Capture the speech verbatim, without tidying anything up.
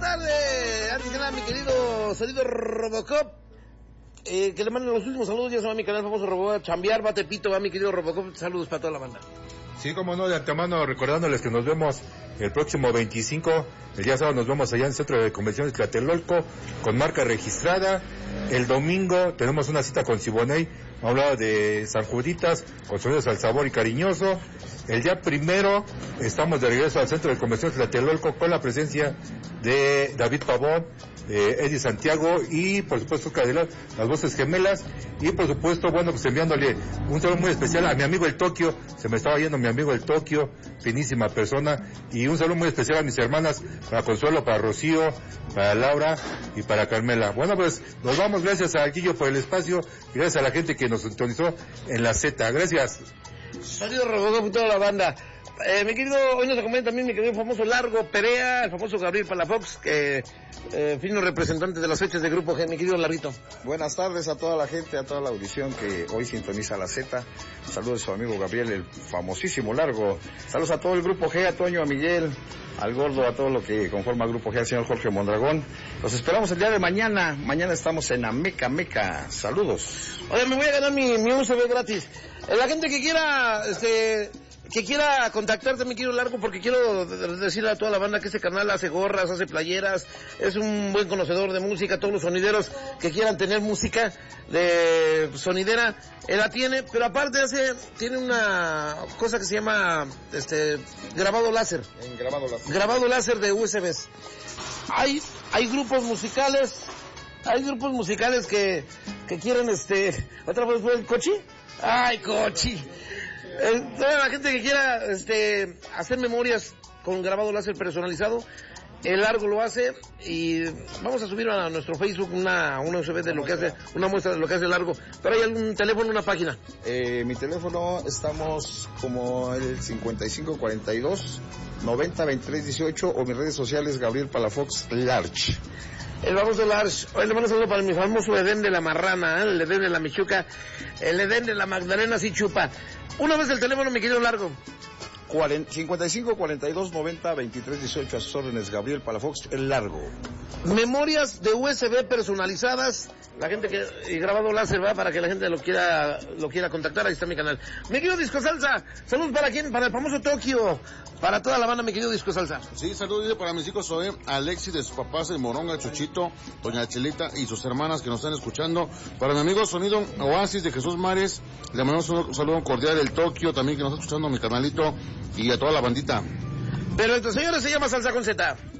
tarde. Antes que nada, mi querido sonido Robocop, eh, que le manden los últimos saludos. Ya se va a mi canal famoso Robocop, chambear, va Tepito, va mi querido Robocop. Saludos para toda la banda. Sí, como no, de antemano recordándoles que nos vemos el próximo veinticinco, el día sábado nos vemos allá en el Centro de Convenciones Tlatelolco, con marca registrada. El domingo tenemos una cita con Siboney, hablado de San Juditas, con sonidos al sabor y cariñoso. El día primero estamos de regreso al Centro de Convenciones Tlatelolco con la presencia de David Pavón, eh, Eddie Santiago y por supuesto Cadillot, las voces gemelas, y por supuesto, bueno, pues enviándole un saludo muy especial a mi amigo el Tokio. Se me estaba yendo mi amigo el Tokio, finísima persona, y un saludo muy especial a mis hermanas, para Consuelo, para Rocío, para Laura y para Carmela. Bueno, pues nos vamos, gracias a Guillo por el espacio y gracias a la gente que nos sintonizó en la Z. Gracias. Sonido Robocop, toda la banda. Eh, mi querido, hoy nos acompaña también mi querido famoso Largo Perea, el famoso Gabriel Palafox, que eh, fino representante de las fechas de Grupo G, mi querido Larrito. Buenas tardes a toda la gente, a toda la audición que hoy sintoniza la Z. Saludos a su amigo Gabriel, el famosísimo Largo. Saludos a todo el Grupo G, a Toño, a Miguel, al Gordo, a todo lo que conforma el Grupo G, al señor Jorge Mondragón. Los esperamos el día de mañana. Mañana estamos en Ameca Meca. Saludos. Oye, me voy a ganar mi, mi U S B gratis. Eh, la gente que quiera, este... que quiera contactarte, mi querido Largo, porque quiero decirle a toda la banda que este canal hace gorras, hace playeras, es un buen conocedor de música. Todos los sonideros que quieran tener música de sonidera, él la tiene, pero aparte hace, tiene una cosa que se llama, este, grabado láser. En grabado láser. Grabado láser de U S Bs. Hay, hay grupos musicales, hay grupos musicales que, que quieren, este, otra vez fue el Cochi. Ay, Cochi. Eh, toda la gente que quiera este, hacer memorias con grabado láser personalizado, el Largo lo hace, y vamos a subir a nuestro Facebook una, una U S B de lo que hace, una muestra de lo que hace el Largo. Pero hay algún teléfono, una página. Eh, mi teléfono, estamos como el cincuenta y cinco cuarenta y dos noventa veintitrés dieciocho, o mis redes sociales Gabriel Palafox Large. El famoso Large. Hoy le mando un saludo para mi famoso Edén de la Marrana, ¿eh? El Edén de la Michuca, el Edén de la Magdalena sí chupa. Una vez el teléfono, mi querido Largo. cincuenta y cinco cuarenta y dos noventa veintitrés dieciocho, a sus órdenes, Gabriel Palafox, el Largo. Memorias de U S B personalizadas, la gente que, y grabado láser, va, para que la gente lo quiera, lo quiera contactar. Ahí está mi canal. Mi querido Disco Salsa, saludos para quién, para el famoso Tokio, para toda la banda, mi querido Disco Salsa. Sí, saludos para mis hijos, soy Alexis, de sus papás, el Moronga, Chuchito, Doña Chelita y sus hermanas que nos están escuchando. Para mi amigo Sonido Oasis de Jesús Mares, le mandamos un saludo cordial del Tokio, también que nos está escuchando mi canalito, y a toda la bandita. Pero estos señores se llama Salsa con Z.